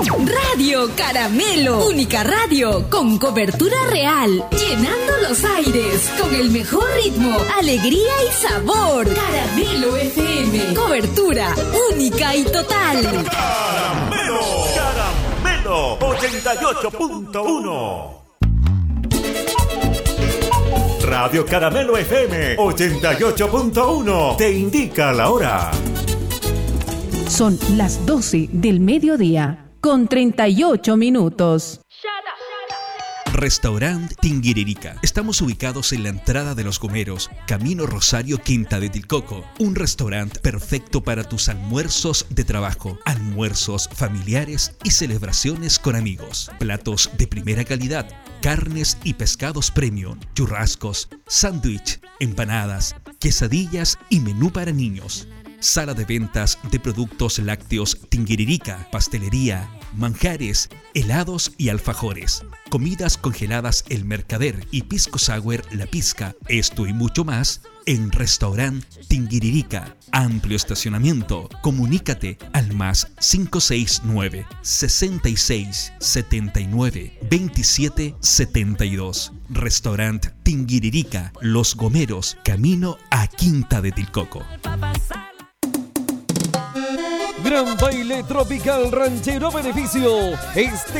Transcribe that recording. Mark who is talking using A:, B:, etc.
A: Radio Caramelo, única radio con cobertura real, llenando los aires con el mejor ritmo, alegría y sabor. Caramelo FM, cobertura única y total.
B: Caramelo, Caramelo 88.1. Radio Caramelo FM 88.1 te indica la hora.
C: Son las 12 del mediodía, con 38 minutos.
D: Restaurant Tinguiririca. Estamos ubicados en la entrada de Los Gomeros, Camino Rosario, Quinta de Tilcoco. Un restaurante perfecto para tus almuerzos de trabajo, almuerzos familiares y celebraciones con amigos. Platos de primera calidad, carnes y pescados premium, churrascos, sándwich, empanadas, quesadillas y menú para niños. Sala de ventas de productos lácteos Tinguiririca, pastelería, manjares, helados y alfajores, comidas congeladas El Mercader y Pisco Sour La Pizca. Esto y mucho más en Restaurant Tinguiririca. Amplio estacionamiento. Comunícate al más 569 66 79 27 72. Restaurant Tinguiririca, Los Gomeros, camino a Quinta de Tilcoco.
E: Gran baile tropical ranchero a beneficio. Este